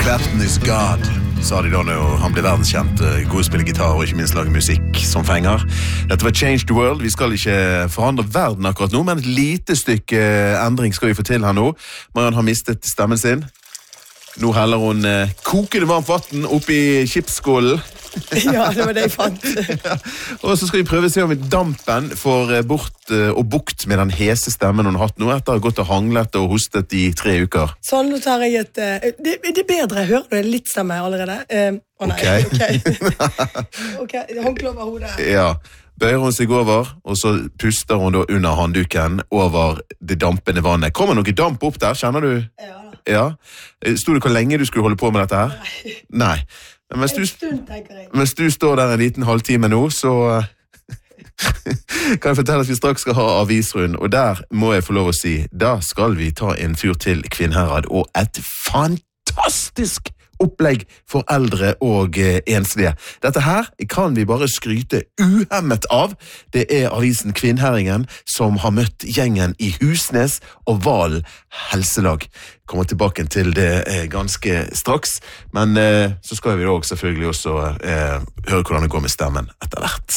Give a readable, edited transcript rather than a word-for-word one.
Clapton is God, sa de da når han ble verdenskjent, god å spille gitar og ikke minst lage musikk som fenger. Dette var Change the World. Vi skal ikke forandre verden akkurat nå, men et lite stykke endring skal vi få til her nå. Mariann har mistet stemmen sin. Nå heller hun kokende varmt vatten opp i chipsskålen. Ja, det var det jeg fant. Ja. Og så skal vi prøve å se om dampen får bort og bukt med den hese stemmen hun har hatt nå etter å ha gått og hanglet og hostet i 3 uker. Sånn, nå tar jeg et... Det er bedre, hører du litt stemme allerede? Nei, ok, håndkle over hodet. Ja, bøyer hun seg over, og så puster hun da under handduken over det dampende vannet. Kommer noe damp opp der, kjenner du? Ja. Ja. Stod det hvor lenge du skulle holde på med dette her? Nei. En stund, tenker jeg. Mens du står der en liten halvtime nå, så kan jeg fortelle at vi straks skal ha avisrund, og der må jeg få lov å si, da skal vi ta en fyr til Kvinnherad, og et fantastisk opplegg for eldre og enslige. Dette her kan vi bare skryte uhemmet av. Det er avisen Kvinnherringen som har møtt gjengen i Husnes og Val Helselag. Kommer tilbake til det ganske straks, men så skal vi da selvfølgelig også høre hvordan det går med stemmen etter hvert.